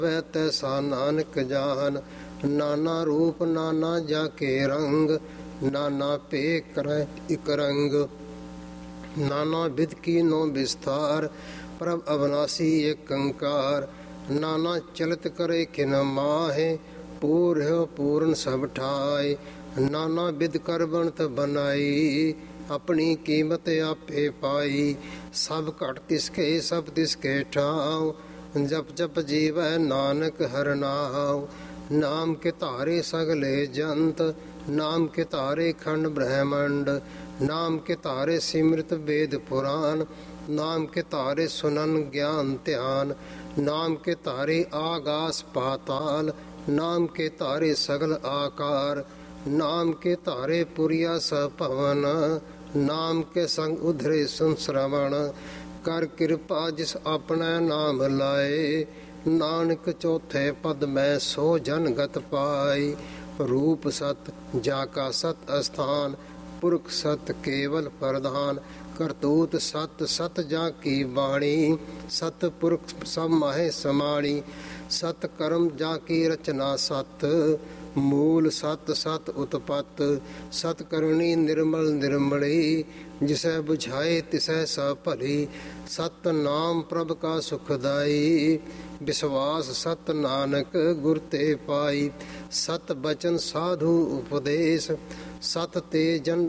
तैसा नानक जान। नाना रूप नाना जाके रंग, नाना पे करे इक रंग। नाना विध की नो विस्तार, प्रभ अविनाशी एक कंकार। नाना चलत करे किन माहे, पूर्य पूर्ण सब ठाय। नाना विध कर बनत बनाई, अपनी कीमत आपे पाई। सब घट तिसके सब तिसके ठाव, जप जप जीवै नानक हर नाव। नाम के तारे सगले जंत, नाम के तारे खंड ब्रह्मंड। नाम के तारे सिमृत वेद पुराण, नाम के तारे सुनन ज्ञान ध्यान। नाम के तारे आकाश पाताल, नाम के तारे सगल आकार। नाम के तारे पुरिया सपवन, नाम के संग उधरे सुन श्रवण। कर कृपा जिस अपना नाम लाए, नानक चौथे पद में सो जन गत पाई। रूप सत जाका सत अस्थान, पुरख सत केवल प्रधान। करतूत सत सत जाकी वाणी, सत पुरख सब माहे समाणी। सत कर्म जाकी रचना सत, मूल सत सत उत्पत्त। सत करणी निर्मल निर्मली, जिसे बुझाए तिसै सब भली। सत नाम प्रभ का सुखदाई, विश्वास सत नानक गुर ते पाई। सत बचन साधु उपदेश, सत ते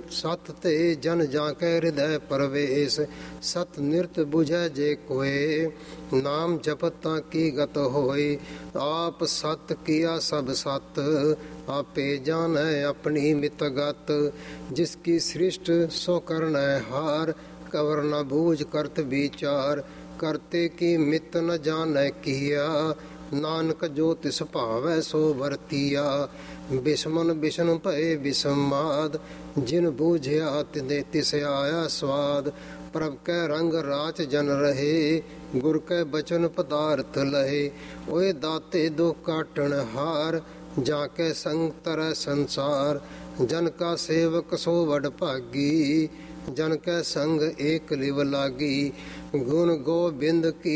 जन जाके हृदय प्रवेश। सत निरत बुझै जे कोय, नाम जपत ताकी गत होय। आप सत किया सब सत, आपे जानै अपनी मित गत। जिसकी सृष्ट सो करनै हार, कवर न बूझ करत विचार। करते की मित न जानै किया, नानक जो तिस भावै सो वरतिया। बिस्मन बिष्णु भय बिसमाद, जिन बूझया तिस आया स्वाद। प्रभ कै रंग राच जन रहे, गुर कै बचन पदार्थ लहे। ओए दाते दो काटन हार, जाके संग तरह संसार। जन का सेवक सो वड भागी, जन कै संग एक लिव लागी। गुण गोबिंद की